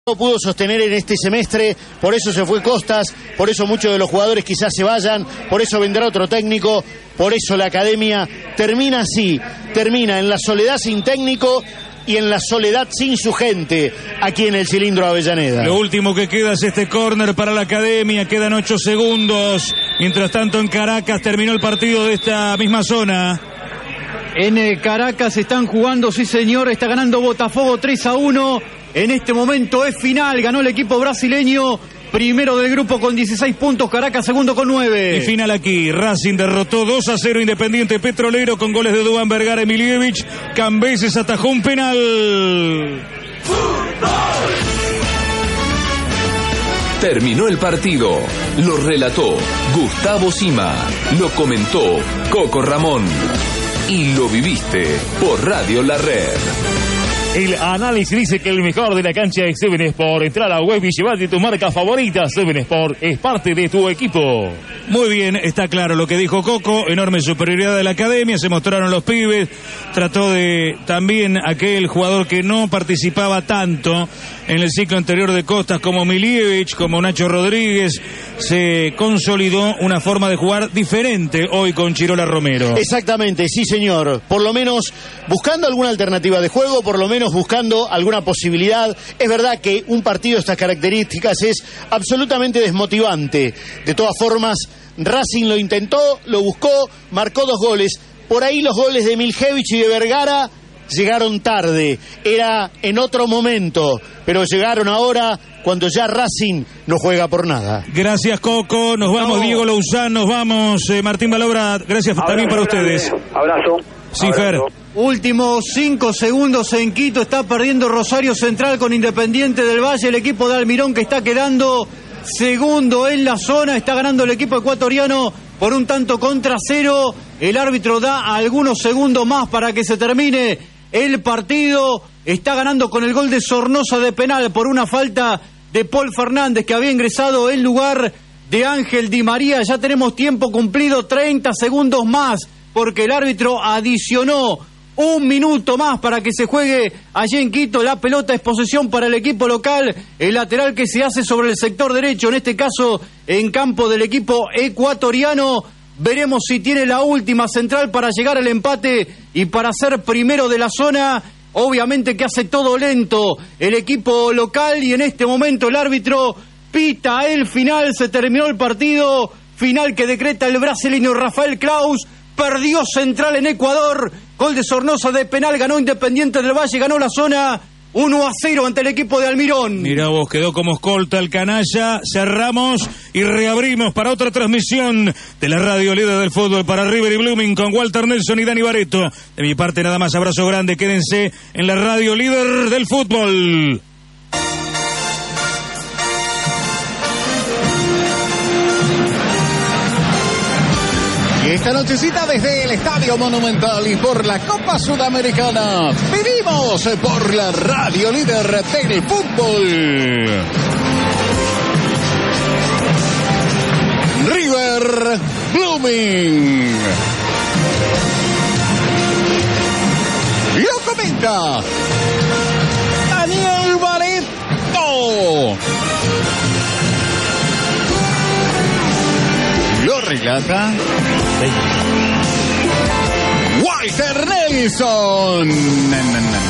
No pudo sostener en este semestre, por eso se fue Costas, por eso muchos de los jugadores quizás se vayan, por eso vendrá otro técnico, por eso la academia termina así, termina en la soledad sin técnico y en la soledad sin su gente, aquí en el Cilindro Avellaneda. Lo último que queda es este córner para la academia, quedan 8 segundos, mientras tanto en Caracas terminó el partido de esta misma zona. En Caracas están jugando, sí señor, está ganando Botafogo 3-1. En este momento es final, ganó el equipo brasileño, primero del grupo con 16 puntos, Caracas segundo con 9. Y final aquí, Racing derrotó 2-0 Independiente Petrolero con goles de Duván Vergara, Emilievich, Cambeses atajó un penal. Terminó el partido, lo relató Gustavo Sima, lo comentó Coco Ramón y lo viviste por Radio La Red. El análisis dice que el mejor de la cancha es 7 Sport. Entra a la web y llevate tu marca favorita. 7 Sport es parte de tu equipo. Muy bien, está claro lo que dijo Coco, enorme superioridad de la academia, se mostraron los pibes, trató de también aquel jugador que no participaba tanto en el ciclo anterior de Costas como Milievich, como Nacho Rodríguez, se consolidó una forma de jugar diferente hoy con Chirola Romero. Exactamente, sí señor, por lo menos buscando alguna alternativa de juego, por lo menos buscando alguna posibilidad. Es verdad que un partido de estas características es absolutamente desmotivante. De todas formas, Racing lo intentó, lo buscó, marcó 2 goles. Por ahí los goles de Miljevich y de Vergara llegaron tarde, era en otro momento, pero llegaron ahora cuando ya Racing no juega por nada. Gracias Coco, nos vamos Diego Louzán, nos vamos Martín Balobra, gracias también para ustedes. Abrazo. Sí, Fer. Últimos 5 segundos en Quito, está perdiendo Rosario Central con Independiente del Valle, el equipo de Almirón que está quedando segundo en la zona, está ganando el equipo ecuatoriano por un tanto contra 0, el árbitro da algunos segundos más para que se termine el partido, está ganando con el gol de Sornosa de penal por una falta de Paul Fernández que había ingresado en lugar de Ángel Di María. Ya tenemos tiempo cumplido, 30 segundos más, porque el árbitro adicionó 1 minuto más para que se juegue allí en Quito. La pelota es posesión para el equipo local, el lateral que se hace sobre el sector derecho, en este caso en campo del equipo ecuatoriano. Veremos si tiene la última central para llegar al empate y para ser primero de la zona. Obviamente que hace todo lento el equipo local y en este momento el árbitro pita el final. Se terminó el partido, final que decreta el brasileño Rafael Claus. Perdió Central en Ecuador, gol de Sornosa de penal, ganó Independiente del Valle, ganó la zona 1-0 ante el equipo de Almirón. Mirá vos, quedó como escolta el canalla. Cerramos y reabrimos para otra transmisión de la radio líder del fútbol para River y Blooming con Walter Nelson y Dani Barreto. De mi parte nada más, abrazo grande, quédense en la radio líder del fútbol. Esta nochecita desde el Estadio Monumental y por la Copa Sudamericana vivimos por la radio líder del fútbol. River Blooming. Lo comenta Daniel Barreto. Lo relata Walter Nelson.